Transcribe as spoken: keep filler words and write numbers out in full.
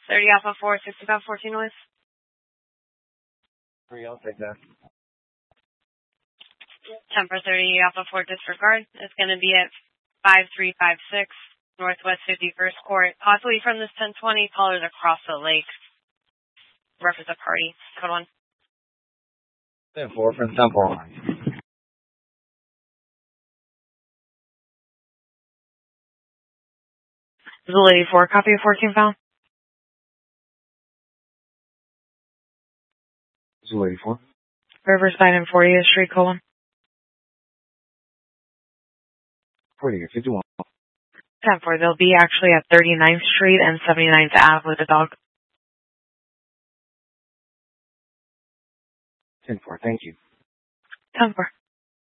thirty Alpha four, sixty-five fourteen noise. Three, I'll take that. ten for thirty Alpha four disregard. It's going to be at five three five six Northwest fifty-first Court. Possibly from this ten twenty, callers across the lake. Reference a party. Code one. ten four from Temple. Zulu eighty-four, copy of fourteen found. Zulu eighty-four. Riverside and fortieth Street, code one. forty, fifty-one. ten four, they'll be actually at thirty-ninth Street and seventy-ninth Ave with a dog. ten four, thank you. ten four.